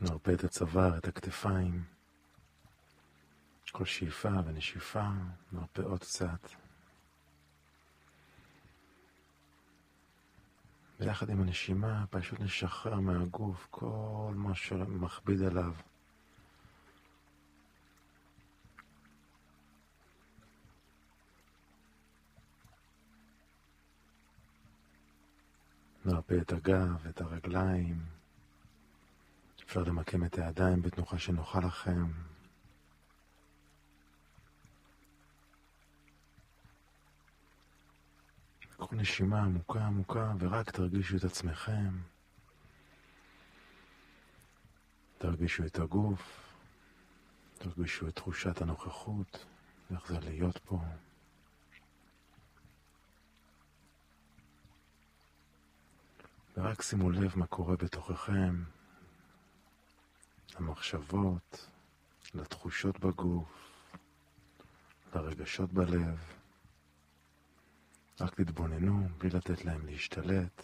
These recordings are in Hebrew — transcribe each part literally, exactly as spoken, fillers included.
נרפה את הצוואר, את הכתפיים. כל שאיפה ונשיפה, נרפה עוד קצת. ביחד עם הנשימה, פשוט נשחרר מהגוף כל מה שמכביד עליו. נרפה את הגב, את הרגליים. אפשר למקם את הידיים בתנוחה שנוחה לכם. קחו נשימה עמוקה עמוקה ורק תרגישו את עצמכם. תרגישו את הגוף. תרגישו את תחושת הנוכחות. איך זה להיות פה. ורק שימו לב מה קורה בתוככם. למחשבות, לתחושות בגוף, לרגשות בלב. רק תתבוננו בלי לתת להם להשתלט.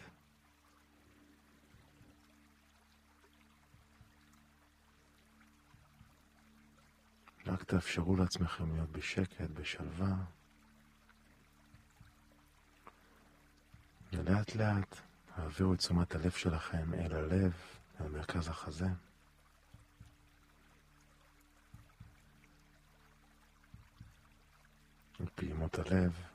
רק תאפשרו לעצמכם להיות בשקט, בשלווה. ולאט לאט העבירו את תשומת הלב שלכם אל הלב, אל מרכז החזה. פעימות הלב.